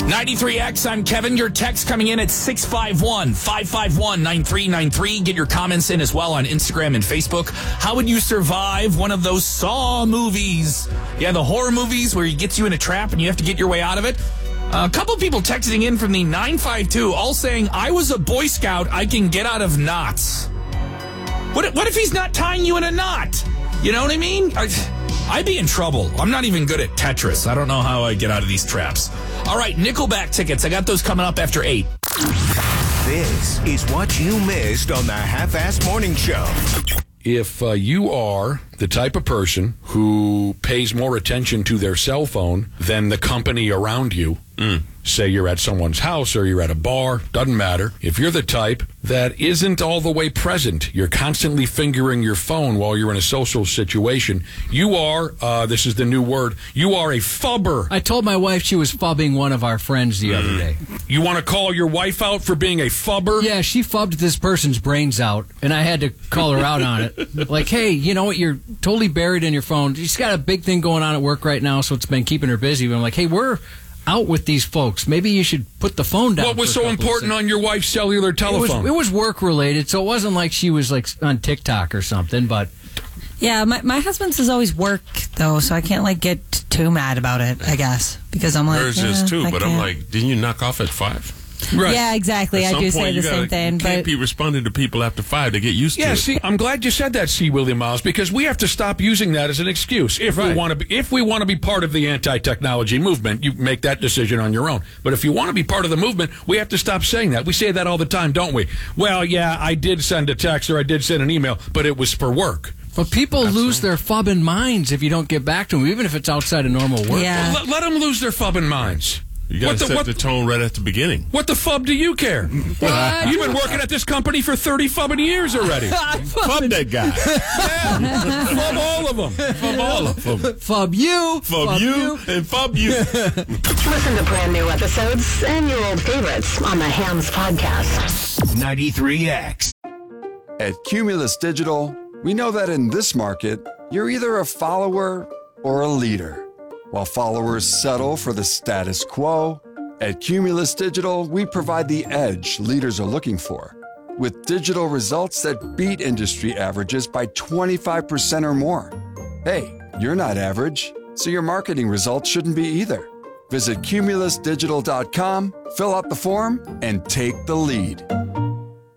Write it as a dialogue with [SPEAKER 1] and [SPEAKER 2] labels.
[SPEAKER 1] 93X, I'm Kevin. Your text coming in at 651-551-9393. Get your comments in as well on Instagram and Facebook. How would you survive one of those Saw movies? Yeah, the horror movies where he gets you in a trap and you have to get your way out of it. A couple people texting in from the 952, all saying, I was a Boy Scout, I can get out of knots. What if he's not tying you in a knot? You know what I mean? I'd be in trouble. I'm not even good at Tetris. I don't know how I get out of these traps. All right, Nickelback tickets. I got those coming up after 8.
[SPEAKER 2] This is what you missed on the Half-Ass Morning Show.
[SPEAKER 3] If you are the type of person who pays more attention to their cell phone than the company around you, say you're at someone's house or you're at a bar, doesn't matter. If you're the type that isn't all the way present, you're constantly fingering your phone while you're in a social situation, you are, this is the new word, you are a fubber.
[SPEAKER 4] I told my wife she was fubbing one of our friends the other day.
[SPEAKER 3] You want to call your wife out for being a fubber?
[SPEAKER 4] Yeah, she fubbed this person's brains out, and I had to call her out on it. Like, hey, you know what, you're totally buried in your phone. She's got a big thing going on at work right now, so it's been keeping her busy. But I'm like, hey, we're out with these folks. Maybe you should put the phone down.
[SPEAKER 3] What was so important on your wife's cellular telephone?
[SPEAKER 4] It was work related, so it wasn't like she was like on TikTok or something. But
[SPEAKER 5] yeah, my husband's is always work though, so I can't like get too mad about it. I guess because I'm like
[SPEAKER 6] hers is too, but I'm like, didn't you knock off at 5?
[SPEAKER 3] Right.
[SPEAKER 5] Yeah, exactly. I do say the same thing.
[SPEAKER 6] You can't be responding to people after 5 to get used to it.
[SPEAKER 3] Yeah, see, I'm glad you said that, C. William Miles, because we have to stop using that as an excuse. If we want to be part of the anti-technology movement, you make that decision on your own. But if you want to be part of the movement, we have to stop saying that. We say that all the time, don't we? Well, yeah, I did send a text or I did send an email, but it was for work.
[SPEAKER 4] But people lose their fubbing minds if you don't get back to them, even if it's outside of normal work.
[SPEAKER 5] Yeah.
[SPEAKER 3] Well, let them lose their fubbing minds.
[SPEAKER 6] You got to set the tone right at the beginning.
[SPEAKER 3] What the fub do you care? You've been working at this company for 30 fubbing years already.
[SPEAKER 6] Fub that guy.
[SPEAKER 3] Yeah. Fub all of them.
[SPEAKER 6] Fub all of them.
[SPEAKER 4] Fub you.
[SPEAKER 6] Fub you. And fub you.
[SPEAKER 7] Listen to brand new episodes and your old favorites on the Hams Podcast.
[SPEAKER 2] 93X.
[SPEAKER 8] At Cumulus Digital, we know that in this market, you're either a follower or a leader. While followers settle for the status quo, at Cumulus Digital, we provide the edge leaders are looking for, with digital results that beat industry averages by 25% or more. Hey, you're not average, so your marketing results shouldn't be either. Visit cumulusdigital.com, fill out the form, and take the lead.